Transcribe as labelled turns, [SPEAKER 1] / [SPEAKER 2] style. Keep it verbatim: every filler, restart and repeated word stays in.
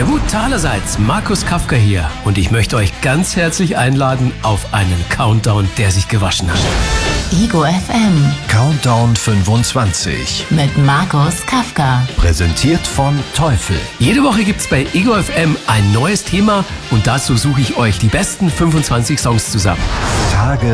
[SPEAKER 1] Gut, allerseits, Markus Kafka hier und ich möchte euch ganz herzlich einladen auf einen Countdown, der sich gewaschen hat.
[SPEAKER 2] Ego F M
[SPEAKER 3] Countdown fünfundzwanzig
[SPEAKER 2] mit Markus Kafka.
[SPEAKER 3] Präsentiert von Teufel.
[SPEAKER 1] Jede Woche gibt's bei Ego F M ein neues Thema und dazu suche ich euch die besten fünfundzwanzig Songs zusammen.
[SPEAKER 3] Tage